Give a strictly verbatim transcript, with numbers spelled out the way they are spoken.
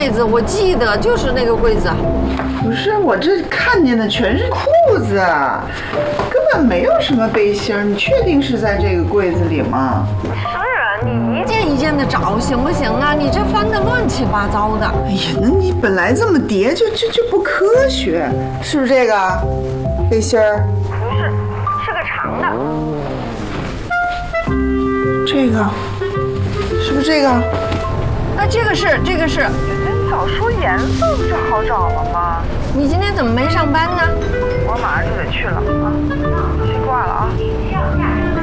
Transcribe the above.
柜子，我记得就是那个柜子。 不是，我这看见的全是裤子，根本没有什么背心儿。你确定是在这个柜子里吗？ 是啊，你一件一件的找，行不行啊？你这翻的乱七八糟的。 哎呀，那你本来这么叠就就就不科学，是不是这个背心儿？ 不是，是个长的。 这个，是不是这个？ 啊，这个是，这个是。 你早说颜色不就好找了吗？ 你今天怎么没上班呢？ 我马上就得去了啊，先挂了啊。